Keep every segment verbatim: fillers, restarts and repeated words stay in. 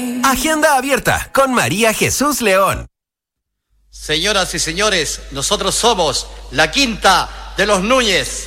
Agenda abierta con María Jesús León. Señoras y señores, nosotros somos la Quinta de los Núñez.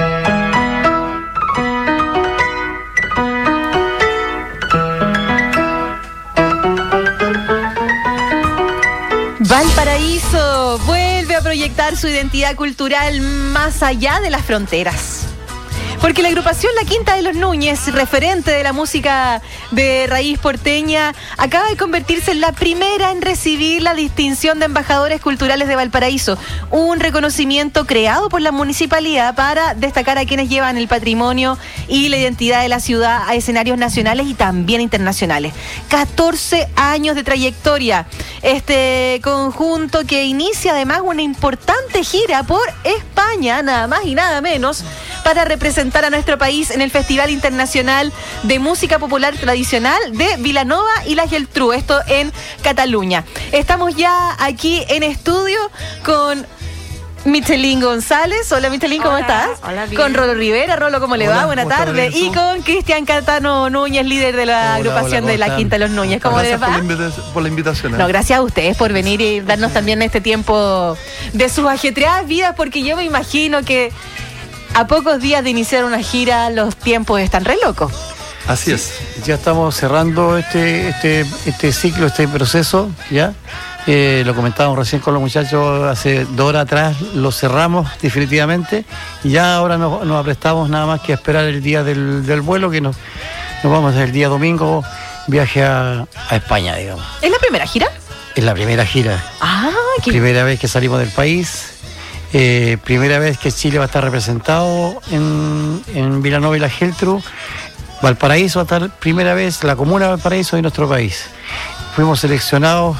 Valparaíso vuelve a proyectar su identidad cultural más allá de las fronteras. Porque la agrupación La Quinta de los Núñez, referente de la música de raíz porteña, acaba de convertirse en la primera en recibir la distinción de embajadores culturales de Valparaíso, un reconocimiento creado por la municipalidad para destacar a quienes llevan el patrimonio y la identidad de la ciudad a escenarios nacionales y también internacionales. catorce años de trayectoria. Este conjunto que inicia además una importante gira por España, nada más y nada menos, para representar a nuestro país en el Festival Internacional de Música Popular Tradicional de Vilanova y la Geltrú, esto en Cataluña. Estamos ya aquí en estudio con Michelín González. Hola Michelín, ¿cómo Hola, estás? Hola, bien. Con Rolo Rivera. Rolo, ¿cómo le Hola, va? Buenas tardes. Y con Cristian Catano Núñez, líder de la Hola, agrupación hola, de La ¿cómo Quinta de los Núñez. ¿Cómo les va? Gracias por la, invita- por la invitación. ¿eh? No, gracias a ustedes por venir y darnos también este tiempo de sus ajetreadas vidas, porque yo me imagino que a pocos días de iniciar una gira los tiempos están re locos. Así es. Ya estamos cerrando este, este, este ciclo, este proceso, ¿ya? Eh, lo comentábamos recién con los muchachos hace dos horas atrás, lo cerramos definitivamente y ya ahora nos, nos aprestamos nada más que a esperar el día del, del vuelo, que nos, nos vamos el día domingo, viaje a, a España, digamos. ¿Es la primera gira? Es la primera gira, Ah, qué... primera vez que salimos del país. Eh, primera vez que Chile va a estar representado en, en Vilanova y la Geltrú. Valparaíso va a estar primera vez, la comuna de Valparaíso de nuestro país. Fuimos seleccionados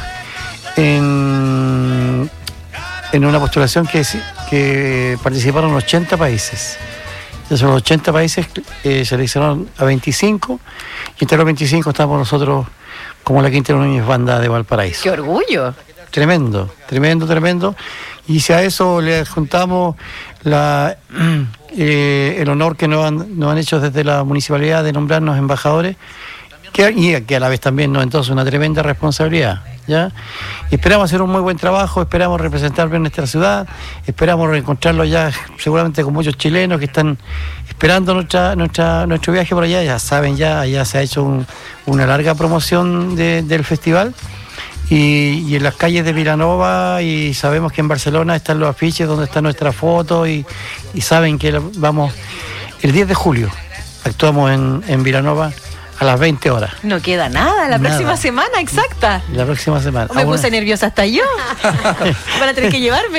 en, en una postulación que, que participaron ochenta países. De esos ochenta países eh, seleccionaron a veinticinco y entre los veinticinco estamos nosotros como la Quinta de los Núñez Banda de Valparaíso. ¡Qué orgullo! Tremendo, tremendo, tremendo. Y si a eso le adjuntamos la, eh, el honor que nos han, nos han hecho desde la municipalidad de nombrarnos embajadores, que, y que a la vez también nos entonces una tremenda responsabilidad, ¿ya? Esperamos hacer un muy buen trabajo, esperamos representar bien nuestra ciudad, esperamos reencontrarlo ya seguramente con muchos chilenos que están esperando nuestra, nuestra, nuestro viaje por allá. Ya saben, ya allá se ha hecho un, una larga promoción de, del festival. Y, y en las calles de Vilanova, y sabemos que en Barcelona están los afiches donde está nuestra foto, y, y saben que vamos el diez de julio, actuamos en, en Vilanova a las veinte horas. No queda nada, la Nada. próxima semana, exacta. La próxima semana. Me Ah, puse bueno. nerviosa hasta yo. Van a tener que llevarme.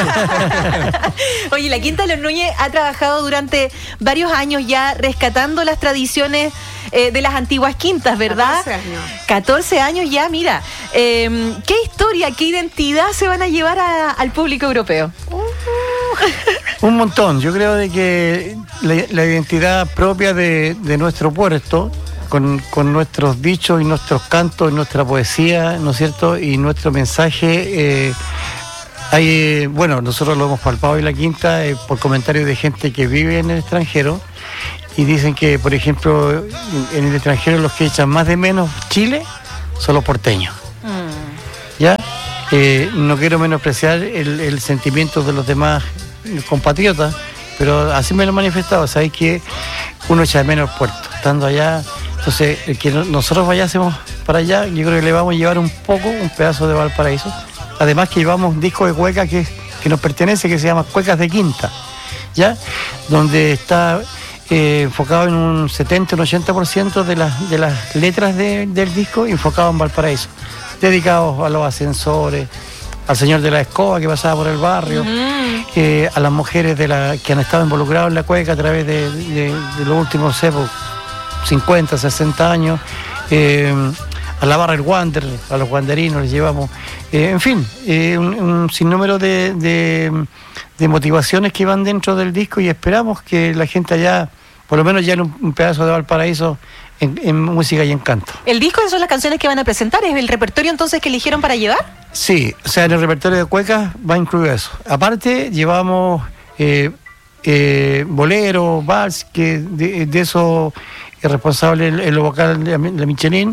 Oye, la Quinta de los Núñez ha trabajado durante varios años ya rescatando las tradiciones eh, de las antiguas quintas, ¿verdad? catorce años. catorce años ya, mira. Eh, ¿Qué historia, qué identidad se van a llevar a- al público europeo? Un montón. Yo creo de que la, la identidad propia de, de nuestro puerto, con, con nuestros dichos y nuestros cantos y nuestra poesía, ¿no es cierto? Y nuestro mensaje, eh, hay, eh, bueno, nosotros lo hemos palpado en la Quinta eh, por comentarios de gente que vive en el extranjero, y dicen que, por ejemplo, en, en el extranjero los que echan más de menos Chile son los porteños. ¿Ya? Eh, no quiero menospreciar el, el sentimiento de los demás compatriotas, pero así me lo he manifestado. Sabéis que uno echa de menos el puerto, estando allá. Entonces, el que no- nosotros vayásemos para allá, yo creo que le vamos a llevar un poco, un pedazo de Valparaíso. Además que llevamos un disco de cueca que, que nos pertenece, que se llama Cuecas de Quinta, ¿ya? Donde está eh, enfocado en un setenta, un ochenta por ciento de las, de las letras de- del disco, enfocado en Valparaíso, dedicados a los ascensores, al señor de la escoba que pasaba por el barrio, eh, a las mujeres de la, que han estado involucradas en la cueca a través de, de- de los últimos, no sé, pues, cincuenta, sesenta años, eh, a la barra El Wander, a los wanderinos les llevamos, eh, en fin, eh, un, un sinnúmero de, de, de motivaciones que van dentro del disco, y esperamos que la gente allá, por lo menos ya en un, un pedazo de Valparaíso, en, en música y en canto. ¿El disco son las canciones que van a presentar? ¿Es el repertorio entonces que eligieron para llevar? Sí, o sea, en el repertorio de cuecas va incluido eso. Aparte, llevamos eh, eh, boleros, vals, que de, de eso es responsable en, en lo vocal de la Michelin.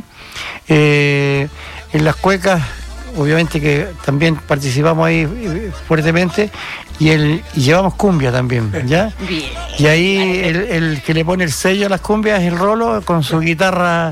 Eh, en las cuecas, obviamente que también participamos ahí fuertemente, y, el, y llevamos cumbia también, ¿ya? Bien. Y ahí el, el que le pone el sello a las cumbias es el Rolo con su guitarra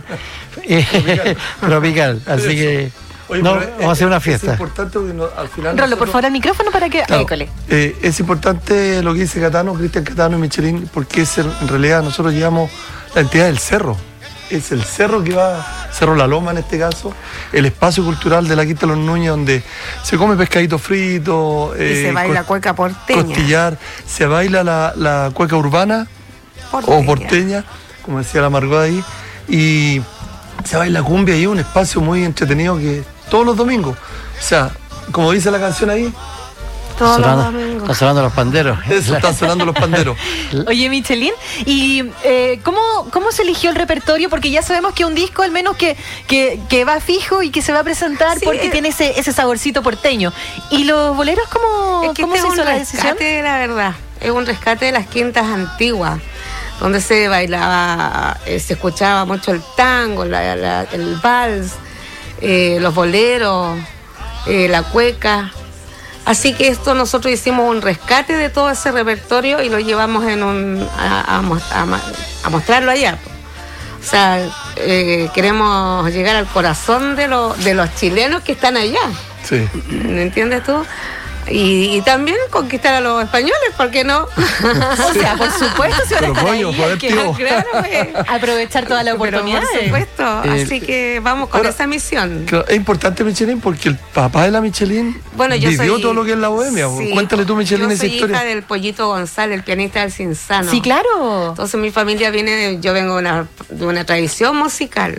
eh, tropical. Así que Oye, no, pero vamos a hacer una fiesta. Es importante porque no, al final. Rolo, por nosotros- favor, al micrófono para que... Claro, École. eh, es importante lo que dice Catano, Cristian Catano y Michelin, porque es el- en realidad nosotros llevamos la entidad del cerro. Es el cerro que va, Cerro La Loma en este caso, el espacio cultural de la Quinta de los Núñez, donde se come pescadito frito, Y se baila cos- cueca porteña. costillar, se baila la, la cueca urbana Porteña. o porteña, como decía la Margot ahí, y se baila cumbia, y es un espacio muy entretenido que todos los domingos, o sea, como dice la canción ahí, Todos los Sonando- domingos. están sonando los panderos. eso, están sonando los panderos. Oye, Michelin, ¿y eh, ¿cómo, cómo se eligió el repertorio? Porque ya sabemos que un disco al menos que, que, que va fijo y que se va a presentar Sí. porque tiene ese, ese saborcito porteño. ¿Y los boleros cómo, Es que cómo este se es hizo un la decisión? rescate, la verdad. Es un rescate de las quintas antiguas, donde se bailaba, eh, se escuchaba mucho el tango, la- la- el vals, eh, los boleros, eh, la cueca. Así que esto nosotros hicimos un rescate de todo ese repertorio y lo llevamos en un a, a mos- a ma- a mostrarlo allá. O sea, eh, queremos llegar al corazón de, lo- de los chilenos que están allá. Sí. ¿Me entiendes tú? Y, y también conquistar a los españoles, ¿por qué no? O sea, por supuesto se van a Pero estar pollo, ahí, joder, hay que tío. Claro, pues. aprovechar toda la Pero oportunidad. por supuesto, Eh, así que vamos con ahora, esa misión. Claro, es importante Michelin porque el papá de la Michelin Bueno, yo vivió soy- todo lo que es la bohemia. Sí, Cuéntale tú, Michelin, yo esa soy historia. hija del Pollito González, el pianista del Cinzano. Sí, claro. Entonces mi familia viene, de- yo vengo de una, de una tradición musical,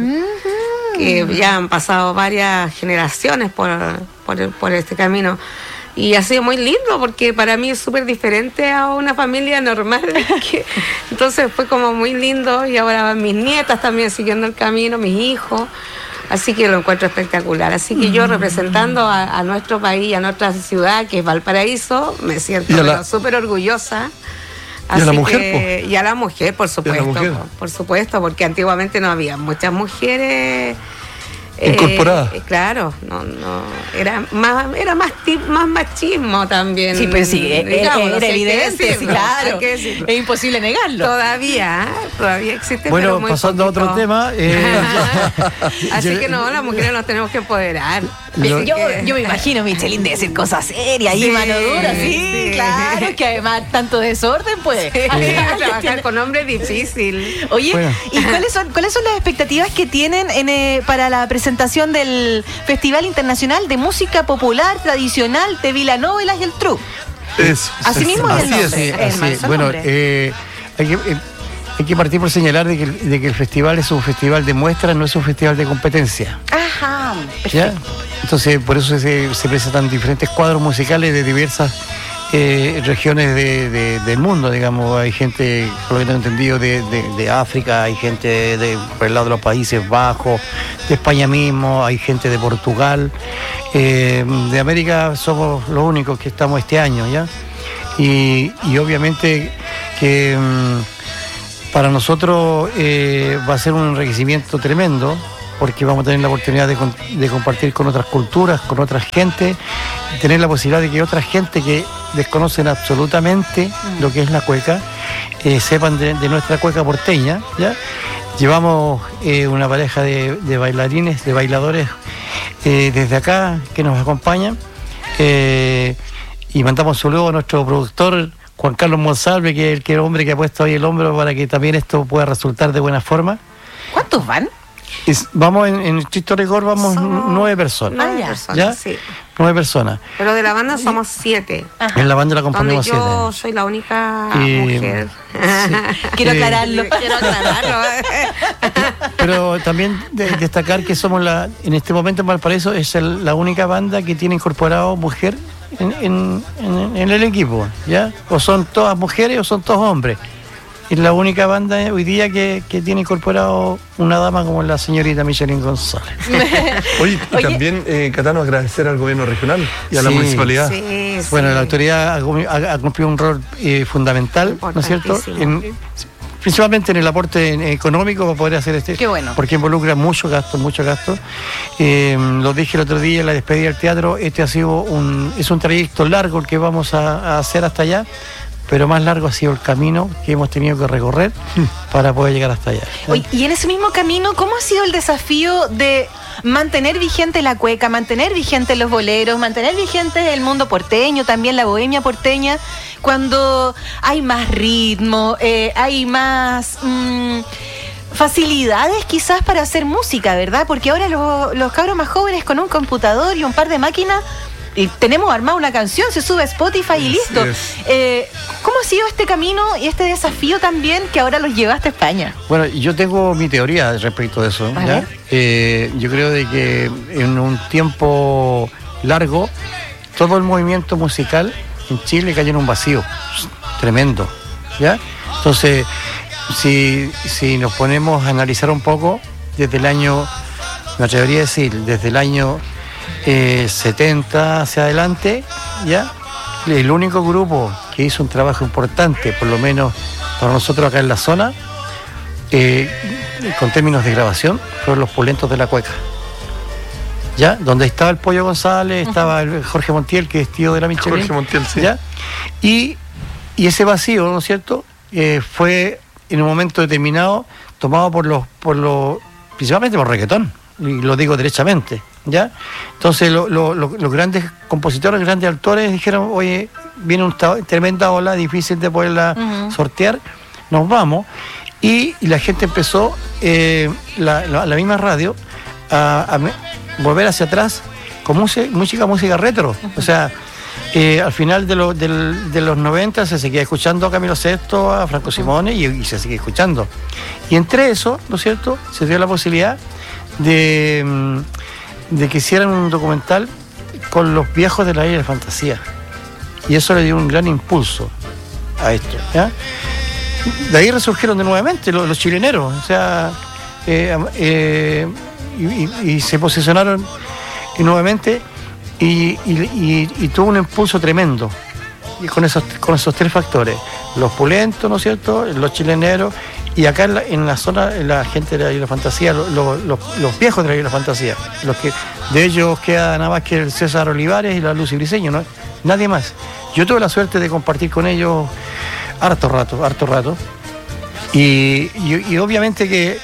que ya han pasado varias generaciones por, por, por este camino. Y ha sido muy lindo porque para mí es súper diferente a una familia normal. que- entonces fue como muy lindo y ahora van mis nietas también siguiendo el camino, mis hijos. Así que lo encuentro espectacular. Así que yo representando a, a nuestro país, a nuestra ciudad, que es Valparaíso, me siento Y a la- pero súper orgullosa. Y a la Así mujer, que- y a la mujer, por supuesto. mujer. Por, por supuesto, porque antiguamente no había muchas mujeres eh, Incorporadas. eh, claro, no, no, era más, era más tip, más machismo también. Sí, pues sí, era, digámoslo, era hay que evidente, sí, decirlo, claro. hay que decirlo. Es imposible negarlo. Todavía, ¿eh? todavía existe. Bueno, pero muy pasando a otro poquito. tema. eh, Así yo- que no, las mujeres nos tenemos que empoderar. Lo- Yo, que- yo me imagino Michelin de decir cosas serias y Sí, mano dura, sí, sí. claro, que además tanto desorden, pues. Trabajar con hombres es difícil. Oye, Bueno. ¿y cuáles son, cuáles son las expectativas que tienen en, eh, para la presentación del Festival Internacional de Música Popular Tradicional de Vilanóvelas y el Tru? Eso. Así mismo es el Así nombre. es. Es Así, manso bueno, nombre. eh, hay, que, eh, hay que partir por señalar de que, el- de que el festival es un festival de muestras, no es un festival de competencia. Ajá, ¿Ya? Entonces, por eso se, se presentan diferentes cuadros musicales de diversas eh, regiones de- de- del mundo, digamos. Hay gente, por lo que tengo entendido, de, de- de África, hay gente de, por el lado de los Países Bajos, de España mismo, hay gente de Portugal. Eh, de América somos los únicos que estamos este año, ¿ya? Y, y obviamente que mm, para nosotros eh, va a ser un enriquecimiento tremendo, porque vamos a tener la oportunidad de, con- de compartir con otras culturas, con otra gente, y tener la posibilidad de que otra gente que desconocen absolutamente lo que es la cueca, eh, sepan de, de nuestra cueca porteña, ¿ya? Llevamos eh, una pareja de, de bailarines, de bailadores eh, desde acá que nos acompañan, eh, y mandamos un saludo a nuestro productor Juan Carlos Monsalve, que es el, que el hombre que ha puesto ahí el hombro para que también esto pueda resultar de buena forma. ¿Cuántos van? Es- vamos en, en estricto rigor, vamos Somos nueve personas. Nueve Ah, ya. personas, ¿Ya? sí. Nueve personas. Pero de la banda somos siete. Ajá. En la banda la Donde componemos yo siete. soy la única Y- mujer. Quiero Eh, aclararlo. Quiero aclararlo. Pero también de- destacar que somos la, en este momento en Valparaíso es el- la única banda que tiene incorporado mujer en, en- en- en el equipo, ¿ya? O son todas mujeres o son todos hombres. Es la única banda hoy día que, que tiene incorporado una dama como la señorita Michelin González. Oye, y Oye. también, eh, Catano, agradecer al gobierno regional y a la Sí. municipalidad. Sí, sí. Bueno, la autoridad ha, ha- ha cumplido un rol eh, fundamental, ¿no es cierto? Importantísimo. En- principalmente en el aporte económico para poder hacer este. Qué bueno. Porque involucra mucho gasto, mucho gasto. Eh, lo dije el otro día en la despedida del teatro, este ha sido un, es un trayecto largo el que vamos a, a hacer hasta allá, pero más largo ha sido el camino que hemos tenido que recorrer para poder llegar hasta allá. Oye, y en ese mismo camino, ¿cómo ha sido el desafío de mantener vigente la cueca, mantener vigente los boleros, mantener vigente el mundo porteño, también la bohemia porteña, cuando hay más ritmo, eh, hay más mmm, facilidades quizás para hacer música, ¿verdad? Porque ahora los, los cabros más jóvenes con un computador y un par de máquinas y tenemos armada una canción, se sube a Spotify y listo. Eh, ¿Cómo ha sido este camino y este desafío también que ahora los llevaste a España? Bueno, yo tengo mi teoría respecto de eso. ¿Ya? Eh, yo creo de que en un tiempo largo todo el movimiento musical en Chile cayó en un vacío tremendo, ¿ya? Entonces, si, si nos ponemos a analizar un poco, desde el año, me atrevería a decir, desde el año Eh, setenta hacia adelante, ya el único grupo que hizo un trabajo importante, por lo menos para nosotros acá en la zona, eh, con términos de grabación, fueron los Pulentos de la Cueca, ya, donde estaba el Pollo González, estaba el Jorge Montiel, que es tío de la Michelin, Jorge Montiel, sí. ¿ya? Y, y ese vacío, ¿no es cierto?, eh, fue en un momento determinado tomado por los, por los, principalmente por reggaetón, y lo digo derechamente, ¿ya? Entonces lo, lo, lo, los grandes compositores, los grandes autores dijeron, oye, viene una tremenda ola, difícil de poderla uh-huh. sortear, nos vamos, y, y la gente empezó, eh, la, la, la misma radio, a, a volver hacia atrás con música, música, música retro, uh-huh. o sea, eh, al final de, lo, de, de los noventa se seguía escuchando a Camilo Sesto, a Franco Simone, y, y se sigue escuchando, y entre eso, ¿no es cierto?, se dio la posibilidad de, de que hicieran un documental con los viejos de la isla de fantasía, y eso le dio un gran impulso a esto, ¿ya? De ahí resurgieron de nuevamente los, los chileneros, o sea, eh, eh, y, y, y se posicionaron nuevamente y, y, y, y tuvo un impulso tremendo, y con esos, con esos tres factores, los Pulentos, ¿no es cierto?, los chileneros. Y acá en la, en la zona, la gente de la Isla Fantasía, lo, lo, lo, los viejos de la Isla Fantasía, los que de ellos queda nada más que el César Olivares y la Lucy Briceño, ¿no? Nadie más. Yo tuve la suerte de compartir con ellos harto rato, harto rato. Y, y, y obviamente que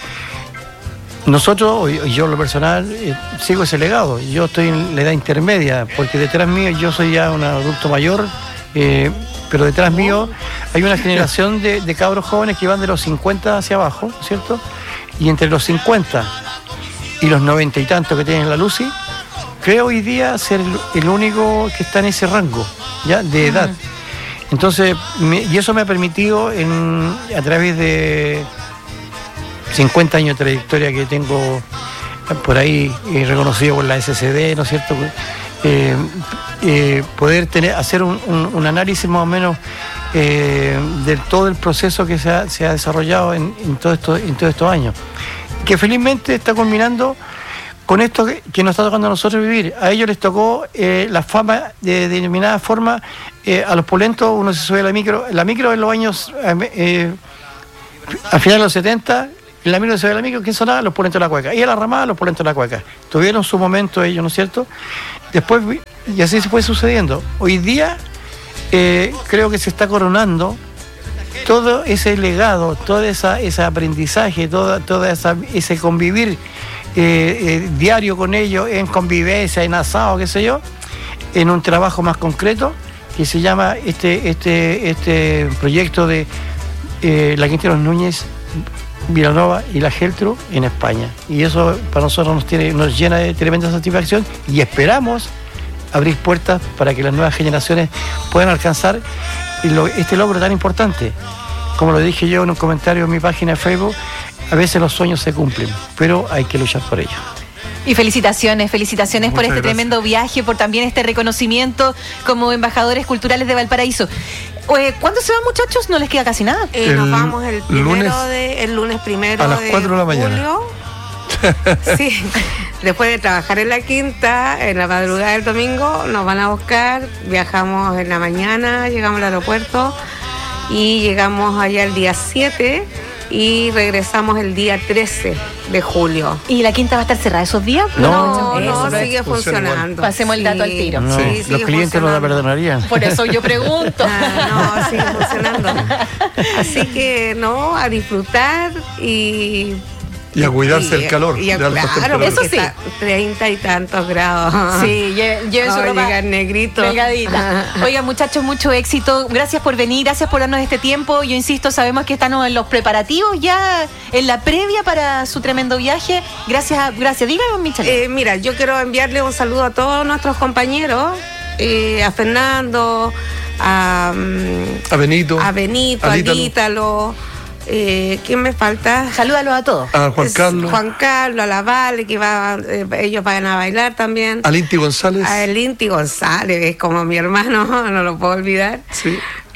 nosotros, y yo en lo personal, eh, sigo ese legado. Yo estoy en la edad intermedia, porque detrás mío yo soy ya un adulto mayor, eh, pero detrás mío hay una generación de, de cabros jóvenes que van de los cincuenta hacia abajo, ¿cierto? Y entre los cincuenta y los noventa y tantos que tienen la Lucy, creo hoy día ser el, el único que está en ese rango, ¿ya?, de edad. Entonces, me, y eso me ha permitido, en, a través de cincuenta años de trayectoria que tengo por ahí, eh, reconocido por la S C D, ¿no es cierto?, eh, eh, poder tener, hacer un, un, un análisis más o menos eh, de todo el proceso que se ha, se ha desarrollado en, en todos esto, en todos estos años, que felizmente está culminando con esto que, que nos está tocando a nosotros vivir. A ellos les tocó eh, la fama de, de determinada forma. Eh, a los Pulentos uno se sube a la micro, la micro en los años eh, a finales de los setenta, en la micro se sube a la micro, ¿quién sonaba? Los Pulentos de la Cueca. Y a la ramada, los Pulentos de la Cueca. Tuvieron su momento ellos, ¿no es cierto? Después, y así se fue sucediendo. Hoy día eh, creo que se está coronando todo ese legado, todo esa, ese aprendizaje, todo toda esa, ese convivir eh, eh, diario con ellos, en convivencia, en asado, qué sé yo, en un trabajo más concreto que se llama este, este, este proyecto de eh, la Quinta de los Núñez, Vilanova y la Geltrú en España. Y eso para nosotros nos, tiene, nos llena de tremenda satisfacción, y esperamos abrir puertas para que las nuevas generaciones puedan alcanzar este logro tan importante. Como lo dije yo en un comentario en mi página de Facebook, a veces los sueños se cumplen, pero hay que luchar por ellos. Y felicitaciones, felicitaciones Muchas por este gracias. tremendo viaje, por también este reconocimiento como embajadores culturales de Valparaíso. Eh, ¿Cuándo se van, muchachos? No les queda casi nada. Eh, El nos vamos el primero lunes de, el lunes primero a las de cuatro de la mañana. julio. Sí, después de trabajar en la quinta, en la madrugada del domingo, nos van a buscar, viajamos en la mañana, llegamos al aeropuerto y llegamos allá el día siete y regresamos el día trece de julio. ¿Y la quinta va a estar cerrada esos días? No, no, eso, no sigue funciona funcionando. Pasemos el dato al tiro. No, Sí, los sigue clientes no la funcionando. perdonarían. Por eso yo pregunto. Ah, no, sigue funcionando. Así que no, a disfrutar y... Y a cuidarse y- del calor. y a- de altas claro, temperaturas. Eso sí. está treinta y tantos grados. Sí, lle- lleven su No, ropa llegar negrito. pegadita. Oigan, muchachos, mucho éxito. Gracias por venir, gracias por darnos este tiempo. Yo insisto, sabemos que están en los preparativos ya, en la previa para su tremendo viaje. Gracias, a- gracias. Díganos, Michelle. Eh, mira, yo quiero enviarle un saludo a todos nuestros compañeros, eh, a Fernando, a, mm, A Benito. a Benito, al a Ítalo, Ítalo, eh, ¿quién me falta? Salúdalos a todos. a Juan Es Carlos. Juan Carlos, a la Vale, que va, eh, ellos van a bailar también. Al Inti González. A el Inti González, es como mi hermano, no lo puedo olvidar. Sí.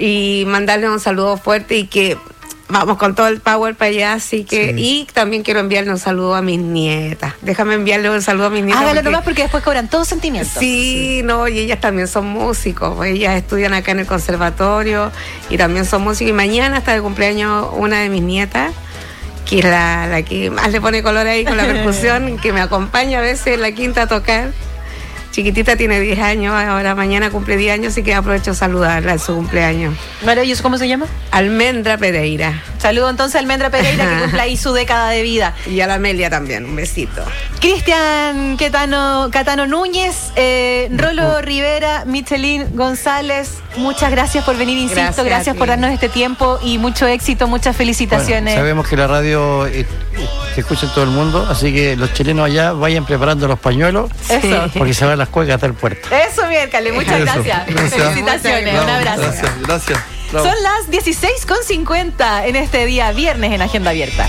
Y mandarle un saludo fuerte y que vamos con todo el power para allá, así que... Sí. Y también quiero enviarle un saludo a mis nietas. Déjame enviarle un saludo a mis nietas. Hágalo porque- nomás porque después cobran todos sentimientos. Sí, no, y ellas también son músicos, pues ellas estudian acá en el conservatorio y también son músicos. Y mañana está de cumpleaños una de mis nietas, que es la, la que más le pone color ahí con la percusión, que me acompaña a veces en la quinta a tocar. Chiquitita tiene diez años, ahora mañana cumple diez años, así que aprovecho a saludarla en su cumpleaños. Maravilloso, ¿cómo se llama? Almendra Pereira. Saludo entonces a Almendra Pereira, que cumple ahí su década de vida. Y a la Amelia también, un besito. Cristian Catano, Catano Núñez, eh, Rolo Rivera, Michelín González, muchas gracias por venir, insisto, Gracias gracias, a ti. por darnos este tiempo y mucho éxito, muchas felicitaciones. Bueno, sabemos que la radio eh, eh, se escucha en todo el mundo, así que los chilenos allá vayan preparando los pañuelos Eso. porque se van las cuecas hasta el puerto. Eso, miércoles, muchas Eso, gracias. gracias. Felicitaciones, Bravo, un abrazo. Gracias, gracias. Bravo. Son las dieciséis con cincuenta en este día viernes en Agenda Abierta.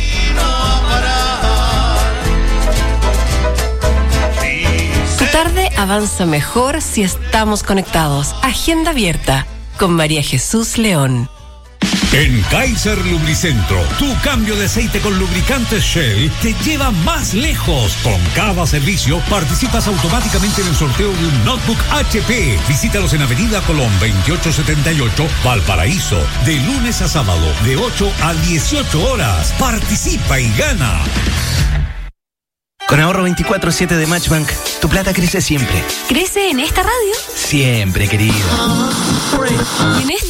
Tu tarde avanza mejor si estamos conectados. Agenda Abierta con María Jesús León. En Kaiser Lubricentro, tu cambio de aceite con lubricantes Shell te lleva más lejos. Con cada servicio participas automáticamente en el sorteo de un notebook H P. Visítalos en Avenida Colón veintiocho setenta y ocho, Valparaíso, de lunes a sábado, de ocho a dieciocho horas. Participa y gana. Con ahorro veinticuatro siete de Matchbank, tu plata crece siempre. ¿Crece en esta radio? Siempre, querido. ¿Y en esta?